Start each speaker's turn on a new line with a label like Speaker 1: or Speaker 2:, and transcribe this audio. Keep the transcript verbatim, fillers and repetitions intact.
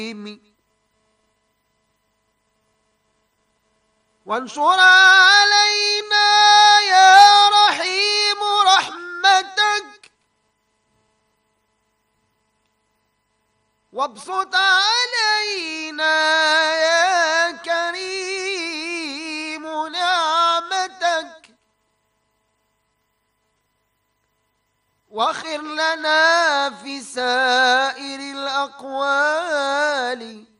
Speaker 1: وانشر علينا يا رحيم رحمتك، وابسط علينا يا كريم نعمتك، واخر لنا في سائر الأقوال